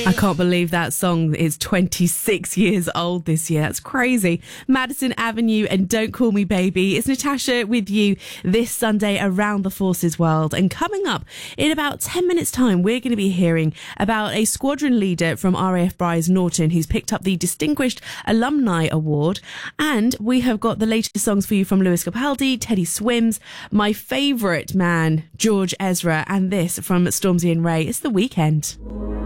I can't believe that song is 26 years old this year. That's crazy. Madison Avenue and Don't Call Me Baby. It's Natasha with you this Sunday around the Forces world. And coming up in about 10 minutes time, we're going to be hearing about a squadron leader from RAF Brize Norton who's picked up the Distinguished Alumni Award. And we have got the latest songs for you from Lewis Capaldi, Teddy Swims, my favourite man, George Ezra, and this from Stormzy and Ray. It's The Weekend.